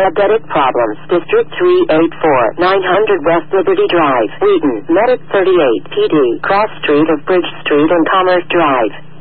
Diabetic Problems, District 384, 900 West Liberty Drive, Wheaton, Medic 38, PD, Cross Street of Bridge Street and Commerce Drive.